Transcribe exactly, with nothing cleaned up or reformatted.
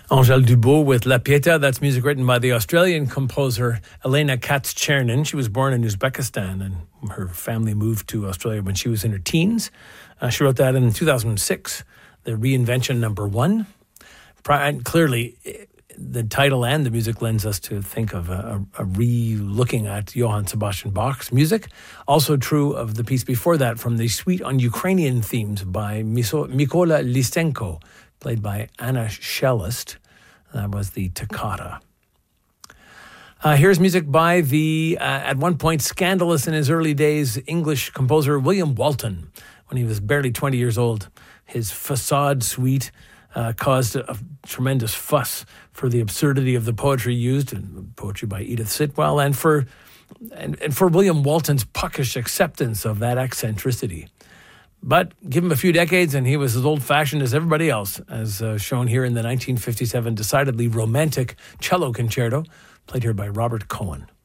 Angèle Dubois with La Pietà. That's music written by the Australian composer Elena Katz-Chernin. She was born in Uzbekistan and her family moved to Australia when she was in her teens. Uh, she wrote that in two thousand six, the reinvention number one. And clearly, the title and the music lends us to think of a, a, a re-looking at Johann Sebastian Bach's music. Also true of the piece before that from the Suite on Ukrainian Themes by Miso, Mykola Lysenko, played by Anna Shellist. That was the Toccata. Uh, here's music by the, uh, at one point, scandalous in his early days, English composer William Walton. When he was barely twenty years old, his Facade Suite uh, caused a, a tremendous fuss for the absurdity of the poetry used, and poetry by Edith Sitwell, and for, and, and for William Walton's puckish acceptance of that eccentricity. But give him a few decades and he was as old-fashioned as everybody else, as uh, shown here in the nineteen fifty-seven decidedly romantic cello concerto, played here by Robert Cohen.